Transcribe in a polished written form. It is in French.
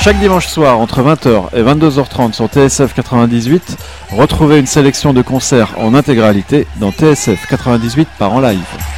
Chaque dimanche soir entre 20h et 22h30 sur TSF 98, retrouvez une sélection de concerts en intégralité dans TSF 98 par en live.